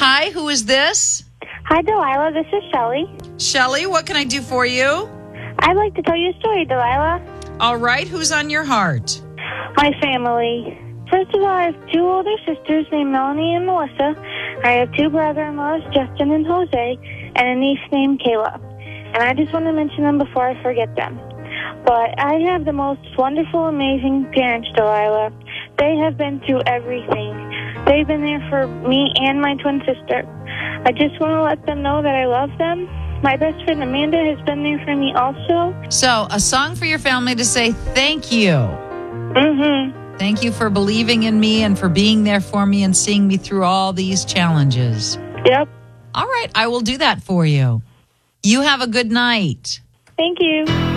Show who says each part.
Speaker 1: Hi, who is this?
Speaker 2: Hi, Delilah. This is Shelly.
Speaker 1: Shelly, what can I do for you?
Speaker 2: I'd like to tell you a story, Delilah.
Speaker 1: All right, who's on your heart?
Speaker 2: My family. First of all, I have two older sisters named Melanie and Melissa. I have two brother-in-laws, Justin and Jose, and a niece named Kayla. And I just want to mention them before I forget them. But I have the most wonderful, amazing parents, Delilah. They have been through everything. They've been there for me and my twin sister. I just want to let them know that I love them. My best friend Amanda has been there for me also.
Speaker 1: So, a song for your family to say thank you.
Speaker 2: Mm-hmm.
Speaker 1: Thank you for believing in me and for being there for me and seeing me through all these challenges.
Speaker 2: Yep.
Speaker 1: All right, I will do that for you. You have a good night.
Speaker 2: Thank you.